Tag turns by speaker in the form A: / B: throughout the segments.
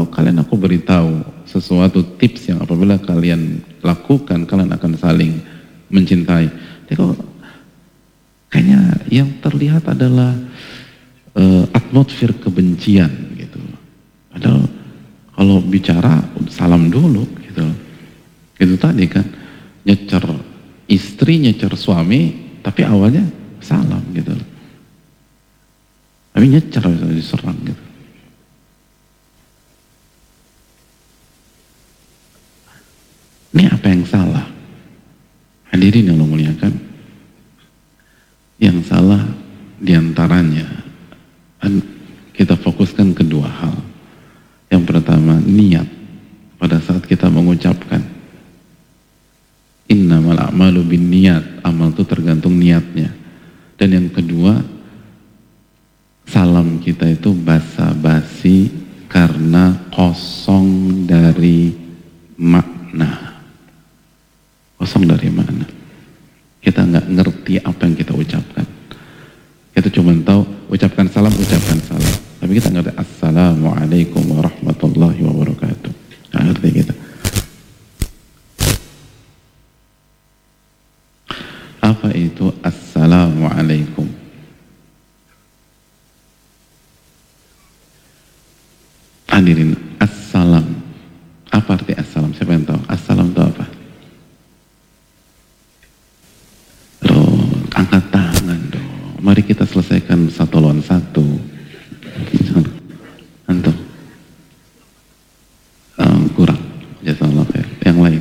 A: kalian aku beritahu sesuatu tips yang apabila kalian lakukan kalian akan saling mencintai. Jadi kok kayaknya yang terlihat adalah atmosfer kebencian gitu. Padahal kalau bicara salam dulu gitu. Itu tadi kan nyecer istri, nyecer suami, tapi awalnya salam gitu. Tapi nyecer diserang gitu. Ini apa yang salah? Hadirin yang Allah muliakan. Yang salah diantaranya kita fokuskan kedua hal. Yang pertama niat pada saat kita mengucapkan innamal a'malu binniyat, amal itu tergantung niatnya. Dan yang kedua, salam kita itu basa-basi karena kosong dari makna. Kosong dari makna. Kita nggak ngerti apa yang kita ucapkan. Kita cuma tahu ucapkan salam. Tapi kita ngerti assalamualaikum warahmatullahi wabarakatuh. Nggak ngerti kita. Apa itu assalamualaikum? Hadirin, assalam. Apa arti assalam? Siapa yang tahu? Assalam itu apa? Angkat tangan dong. Mari kita selesaikan satu lawan satu. Antum. Kurang. Jazakallah khair. Yang lain.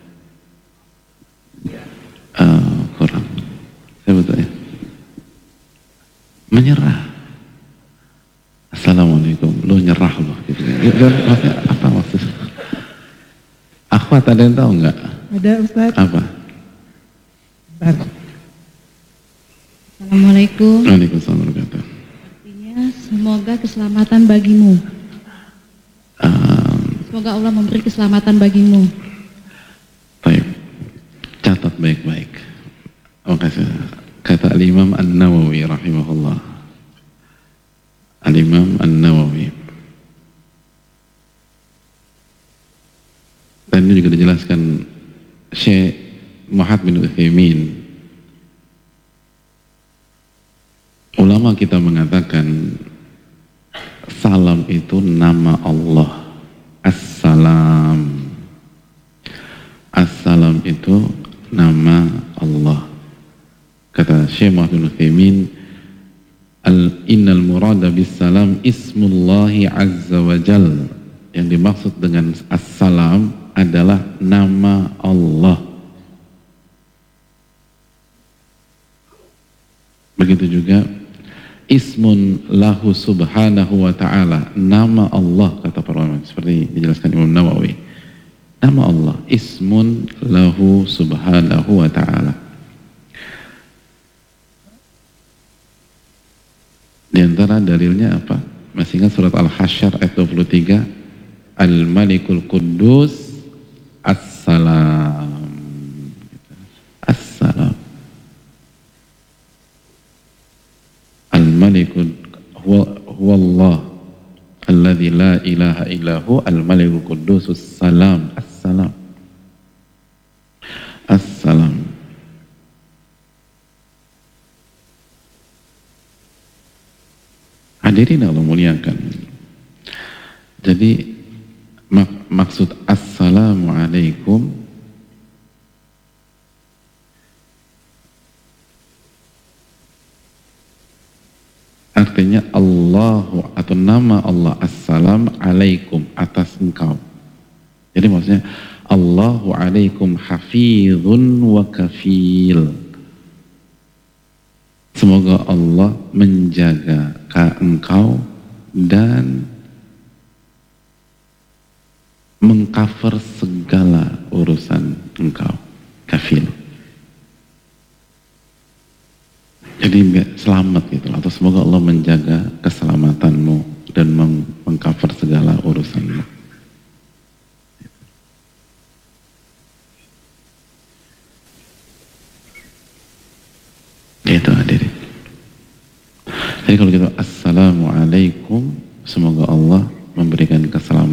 A: Kurang. Saya betul ya. Menyerah. Assalamualaikum. Lu nyerah loh. Gitu. Maksudnya apa maksudnya? Akhwat ada yang tahu nggak?
B: Ada Ustaz.
A: Apa?
B: Assalamualaikum.
A: Waalaikumsalam warahmatullahi wabarakatuh.
B: Artinya semoga keselamatan bagimu. Semoga Allah memberi keselamatan bagimu.
A: Baik. Catat baik-baik. Makasih. Kata Al-Imam An-Nawawi rahimahullah. Al-Imam An-Nawawi. Dan ini juga dijelaskan Syekh Muhammad bin Utsaimin. Ulama kita mengatakan salam itu nama Allah. Assalam. Assalam itu nama Allah. Kata Syekh Muhammad bin Utsaimin, innal murada bis salam ismullahi azza wa jal. Yang dimaksud dengan assalam adalah nama Allah. Begitu juga ismun lahu subhanahu wa ta'ala, nama Allah kata para ulama, seperti dijelaskan Imam Nawawi. Nama Allah ismun lahu subhanahu wa ta'ala. Di antara dalilnya apa? Masih ingat surat Al-Hasyr ayat 23? Al-Malikul Quddus As-Salam. As-Salam. Al-Malikul huwa Allah alladzi la ilaha illahu al-Malikul Quddus As-Salam. As-Salam. As-Salam. Hadirin Allah muliakan. Jadi maksud assalamualaikum artinya Allahu atau nama Allah assalam alaikum atas engkau. Jadi maksudnya Allahu alaikum hafizun wa kafil. Semoga Allah menjaga engkau dan mengcover segala urusan engkau. Kafil. Jadi selamat gitu, atau semoga Allah menjaga keselamatanmu dan mengcover segala urusanmu. Itu hadirin. Jadi kalau kita assalamualaikum, semoga Allah memberikan keselamatan